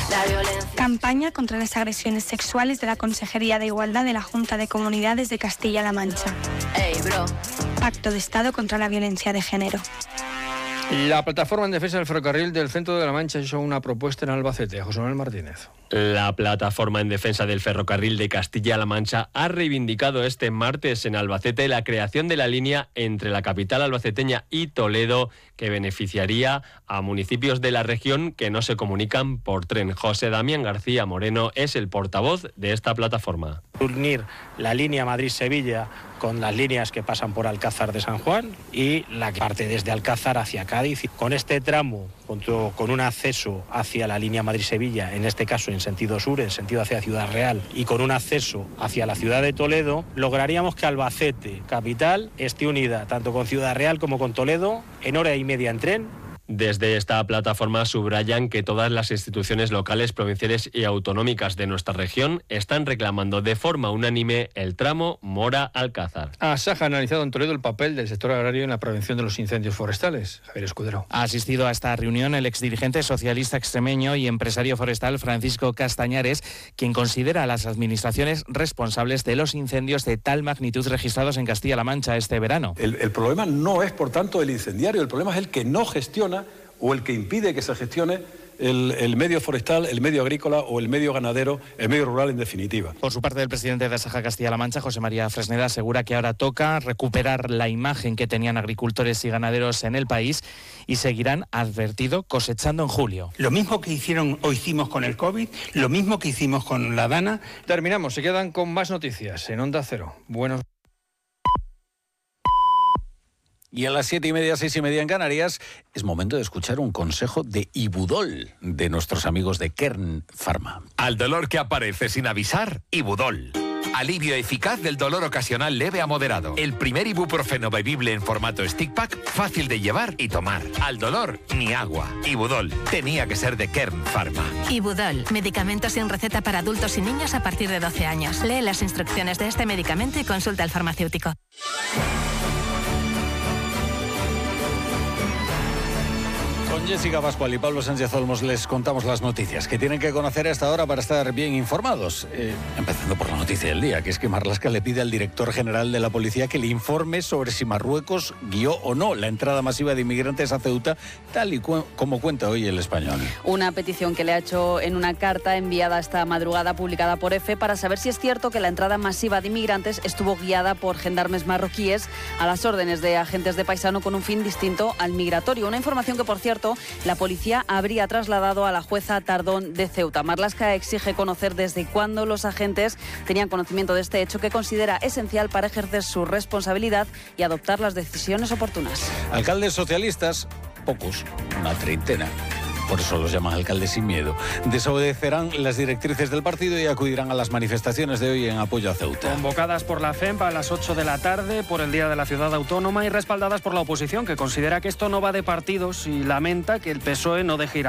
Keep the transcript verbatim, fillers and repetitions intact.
La violencia. Campaña contra las agresiones sexuales de la Consejería de Igualdad de la Junta de Comunidades de Castilla-La Mancha. Ey, bro. Pacto de Estado contra la violencia de género. La plataforma en defensa del ferrocarril del centro de La Mancha hizo una propuesta en Albacete. José Manuel Martínez. La plataforma en defensa del ferrocarril de Castilla-La Mancha ha reivindicado este martes en Albacete la creación de la línea entre la capital albaceteña y Toledo, que beneficiaría a municipios de la región que no se comunican por tren. José Damián García Moreno es el portavoz de esta plataforma. Unir la línea Madrid-Sevilla con las líneas que pasan por Alcázar de San Juan y la que parte desde Alcázar hacia Cádiz. Con este tramo, junto con un acceso hacia la línea Madrid-Sevilla, en este caso en sentido sur, en sentido hacia Ciudad Real, y con un acceso hacia la ciudad de Toledo, lograríamos que Albacete, capital, esté unida tanto con Ciudad Real como con Toledo en hora y media en tren. Desde esta plataforma subrayan que todas las instituciones locales, provinciales y autonómicas de nuestra región están reclamando de forma unánime el tramo Mora-Alcázar. Asaja ha analizado en Toledo el papel del sector agrario en la prevención de los incendios forestales. Javier Escudero. Ha asistido a esta reunión el exdirigente socialista extremeño y empresario forestal Francisco Castañares, quien considera a las administraciones responsables de los incendios de tal magnitud registrados en Castilla-La Mancha este verano. El, el problema no es, por tanto, el incendiario, el problema es el que no gestiona o el que impide que se gestione el, el medio forestal, el medio agrícola o el medio ganadero, el medio rural en definitiva. Por su parte, el presidente de Asaja Castilla-La Mancha, José María Fresneda, asegura que ahora toca recuperar la imagen que tenían agricultores y ganaderos en el país y seguirán, advertido, cosechando en julio. Lo mismo que hicieron o hicimos con el COVID, lo mismo que hicimos con la Dana. Terminamos, se quedan con más noticias en Onda Cero. Buenos Y a las siete y media, seis y media en Canarias, es momento de escuchar un consejo de Ibudol, de nuestros amigos de Kern Pharma. Al dolor que aparece sin avisar, Ibudol. Alivio eficaz del dolor ocasional leve a moderado. El primer ibuprofeno bebible en formato stick pack, fácil de llevar y tomar. Al dolor, ni agua. Ibudol. Tenía que ser de Kern Pharma. Ibudol. Medicamento sin receta para adultos y niños a partir de doce años. Lee las instrucciones de este medicamento y consulta al farmacéutico. Con Jessica Pascual y Pablo Sánchez Olmos les contamos las noticias que tienen que conocer a esta hora para estar bien informados. Eh, empezando por la noticia del día, que es que Marlaska le pide al director general de la policía que le informe sobre si Marruecos guió o no la entrada masiva de inmigrantes a Ceuta, tal y cu- como cuenta hoy El Español. Una petición que le ha hecho en una carta enviada esta madrugada, publicada por EFE, para saber si es cierto que la entrada masiva de inmigrantes estuvo guiada por gendarmes marroquíes a las órdenes de agentes de paisano con un fin distinto al migratorio. Una información que, por cierto, la policía habría trasladado a la jueza Tardón de Ceuta. Marlaska exige conocer desde cuándo los agentes tenían conocimiento de este hecho, que considera esencial para ejercer su responsabilidad y adoptar las decisiones oportunas. Alcaldes socialistas, pocos, una treintena. Por eso los llaman alcaldes sin miedo. Desobedecerán las directrices del partido y acudirán a las manifestaciones de hoy en apoyo a Ceuta. Convocadas por la FEMP a las ocho de la tarde por el Día de la Ciudad Autónoma y respaldadas por la oposición, que considera que esto no va de partidos y lamenta que el P S O E no deje ir a